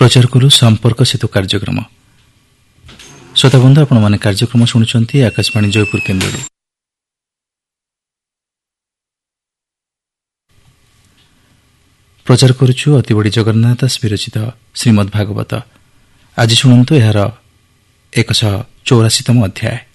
प्रचार करू संपर्क सेतु कार्यक्रम। श्रोताबंधु आपण माने कार्यक्रम शुणुचंती आकाशवाणी जयपुर केन्द्र। प्रचार करुछु अति बड़ी जगन्नाथ दास विरचित श्रीमद् भागवत। आज शुणन्तु एहार 184तम अध्याय।